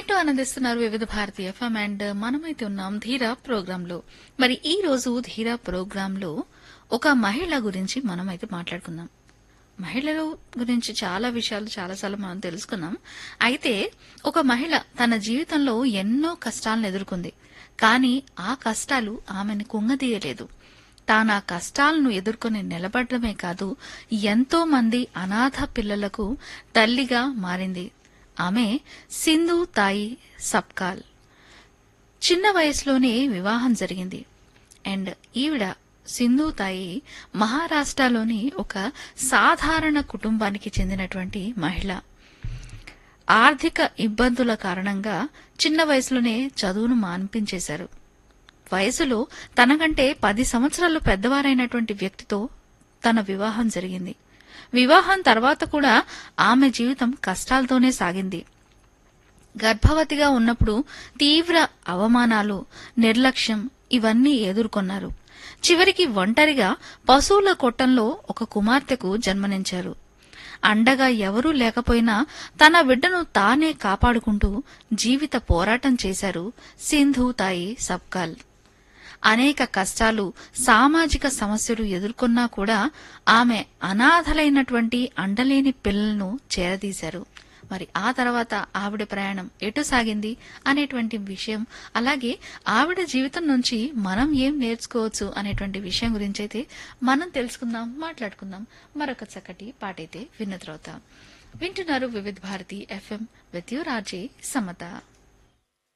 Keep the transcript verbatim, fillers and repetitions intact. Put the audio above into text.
వింటూ ఆనందిస్తున్నారు వివిధ భారతి ఎఫ్ఎం అండ్ మనమైతే ఉన్నాం ధీరా ప్రోగ్రామ్ లో. మరి ఈ రోజు ధీరా ప్రోగ్రామ్ లో ఒక మహిళ గురించి మనమైతే మాట్లాడుకుందాం. మహిళల గురించి చాలా విషయాలు చాలాసార్లు మనం తెలుసుకున్నాం. అయితే ఒక మహిళ తన జీవితంలో ఎన్నో కష్టాలను ఎదుర్కొంది. కానీ ఆ కష్టాలు ఆమెను కుంగదీయలేదు. తాను ఆ కష్టాలను ఎదుర్కొని నిలబడమే కాదు, ఎంతో మంది అనాథ పిల్లలకు తల్లిగా మారింది. ఆమె సింధు తాయి సబ్కాల్. చిన్న వయసులోనే వివాహం జరిగింది. అండ్ ఈవిడ సింధు తాయి మహారాష్ట్రలోని ఒక సాధారణ కుటుంబానికి చెందినటువంటి మహిళ. ఆర్థిక ఇబ్బందుల కారణంగా చిన్న వయసులోనే చదువును మాన్పించేశారు. వయసులో తనకంటే పది సంవత్సరాలు పెద్దవారైనటువంటి వ్యక్తితో తన వివాహం జరిగింది. వివాహం తర్వాత కూడా ఆమె జీవితం కష్టాలతోనే సాగింది. గర్భవతిగా ఉన్నప్పుడు తీవ్ర అవమానాలు, నిర్లక్ష్యం ఇవన్నీ ఎదుర్కొన్నారు. చివరికి ఒంటరిగా పశువుల కొట్టంలో ఒక కుమార్తెకు జన్మనించారు. అండగా ఎవరూ లేకపోయినా తన బిడ్డను తానే కాపాడుకుంటూ జీవిత పోరాటం చేశారు సింధు తాయి సబ్కాల్. అనేక కష్టాలు, సామాజిక సమస్యలు ఎదుర్కొన్నా కూడా ఆమె అనాథలైనటువంటి అండలేని పిల్లలను చేరదీశారు. మరి ఆ తర్వాత ఆవిడ ప్రయాణం ఎటు సాగింది అనేటువంటి విషయం, అలాగే ఆవిడ జీవితం నుంచి మనం ఏం నేర్చుకోవచ్చు అనేటువంటి విషయం గురించి అయితే మనం తెలుసుకుందాం, మాట్లాడుకుందాం. మరొక చక్కటి పాటైతే విన్న తర్వాత వింటున్నారు వివిధ Bharati FM with your RJ Samata.